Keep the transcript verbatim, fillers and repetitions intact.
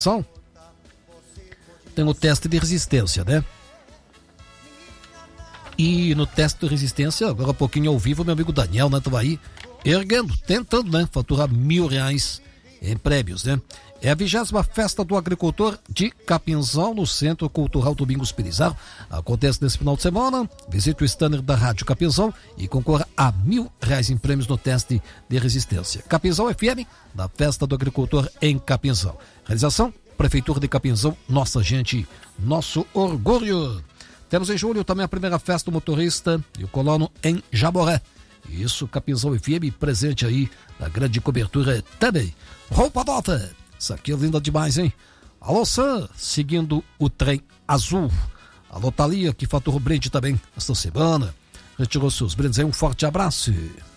tem o teste de resistência, né? E no teste de resistência, agora há pouquinho ao vivo, meu amigo Daniel, né, tava aí erguendo, tentando, né, faturar mil reais em prêmios, né? É a vigésima Festa do Agricultor de Capinzal, no Centro Cultural Domingos Pirizarro. Acontece nesse final de semana. Visite o standard da Rádio Capinzal e concorra a mil reais em prêmios no teste de resistência. Capinzal F M, da Festa do Agricultor em Capinzal. Realização, Prefeitura de Capinzal, nossa gente, nosso orgulho. Temos em julho também a primeira festa do motorista e o colono em Jaboré. Isso, Capinzal F M, presente aí na grande cobertura também. Roupa nota, isso aqui é linda demais, hein? Alô, Sam, seguindo o trem azul. Alô, Thalia, que faturou brinde também esta semana. Retirou seus brindes aí, um forte abraço.